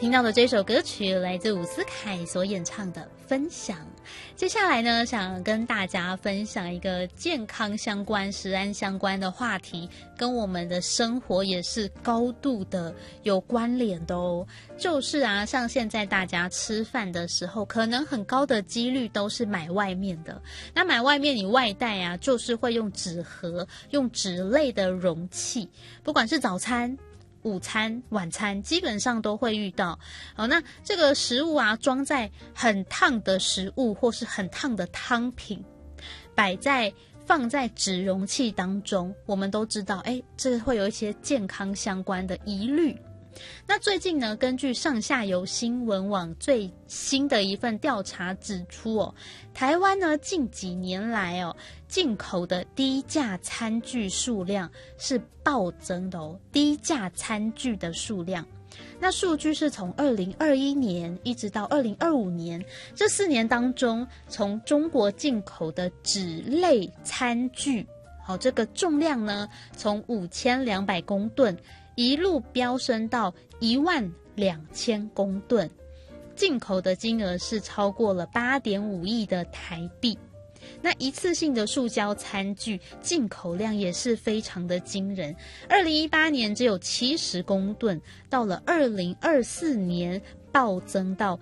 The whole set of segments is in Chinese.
听到的这首歌曲来自伍思凯所演唱的《分享》。接下来呢，想跟大家分享一个健康相关、食安相关的话题，跟我们的生活也是高度的有关联的哦。就是啊，像现在大家吃饭的时候，可能很高的几率都是买外面的。那买外面你外带啊，就是会用纸盒、用纸类的容器，不管是早餐、午餐、晚餐基本上都会遇到。那这个食物啊，装在很烫的食物或是很烫的汤品，放在纸容器当中，我们都知道，这会有一些健康相关的疑虑。那最近呢，根据上下游新闻网最新的一份调查指出台湾呢近几年来进口的低价餐具数量是暴增的低价餐具的数量。那数据是从2021年一直到2025年这4年当中，从中国进口的纸类餐具，这个重量呢从5200公吨一路飙升到12000公吨，进口的金额是超过了8.5亿的台币。那一次性的塑胶餐具进口量也是非常的惊人，2018年只有70公吨，到了2024年暴增到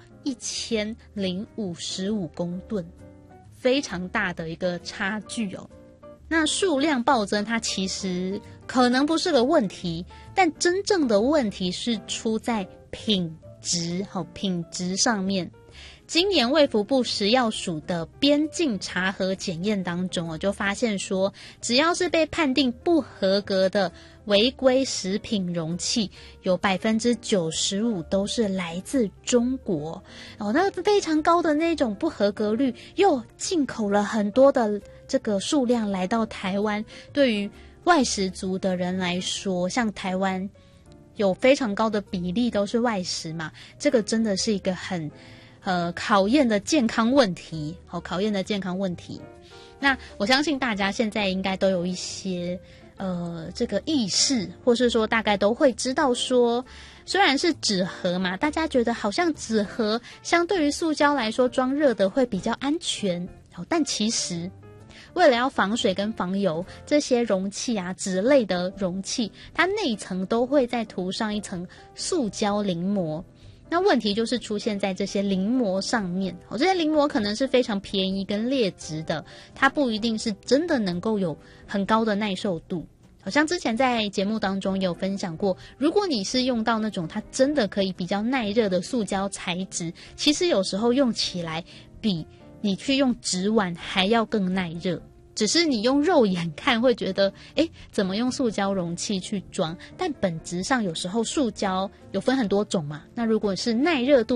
1055公吨，非常大的一个差距那数量暴增，它其实可能不是个问题，但真正的问题是出在品质上面。今年卫福部食药署的边境查核检验当中，就发现说，只要是被判定不合格的违规食品容器，有95%都是来自中国那非常高的那种不合格率，又进口了很多的这个数量来到台湾。对于外食族的人来说，像台湾有非常高的比例都是外食嘛，这个真的是一个很考验的健康问题，考验的健康问题。那我相信大家现在应该都有一些这个意识，或是说大概都会知道说，虽然是纸盒嘛，大家觉得好像纸盒相对于塑胶来说装热的会比较安全，但其实为了要防水跟防油，这些容器啊，纸类的容器，它内层都会再涂上一层塑胶淋膜。那问题就是出现在这些淋膜上面这些淋膜可能是非常便宜跟劣质的，它不一定是真的能够有很高的耐受度。好像之前在节目当中有分享过，如果你是用到那种它真的可以比较耐热的塑胶材质，其实有时候用起来比你去用纸碗还要更耐热。只是你用肉眼看会觉得怎么用塑胶容器去装，但本质上有时候塑胶有分很多种嘛，那如果是耐热度